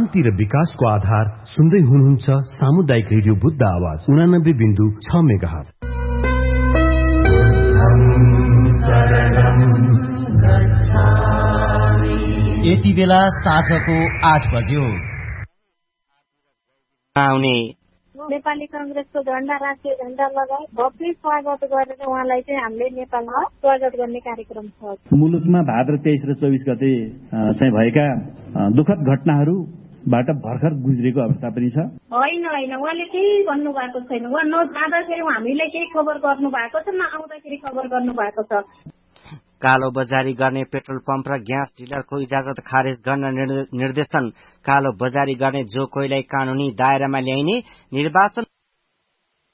शान्ति र विकासको आधार सुन्दै हुनुहुन्छ सामुदायिक रेडियो बुद्ध आवाज 89.6 मेगाहर्ज। यति बेला साँझको 8 बज्यो। नेपाली कांग्रेसको झण्डा राष्ट्रिय झण्डा लगाई भव्य स्वागत गरेर उहाँलाई चाहिँ हामीले नेपालमा स्वागत गर्ने कार्यक्रम छ। मुलुकमा भाद्र 23 र 24 गते चाहिँ भएका दुःखद घटनाहरूबाट भर्खर गुज्रेको अवस्था पनि छ। होइन उहाँले केही भन्नु भएको छैन। उहाँ नजाँदाखेरि हामीले केही खबर गर्नु भएको छ, नआउँदाखेरि खबर गर्नु भएको छ। कालो बजारी गर्ने पेट्रोल पम्प र ग्यास डिलरको इजाजत खारेज गर्न निर्देशन। कालो बजारी गर्ने जो कोहीलाई कानूनी दायरामा ल्याइने निर्वाचन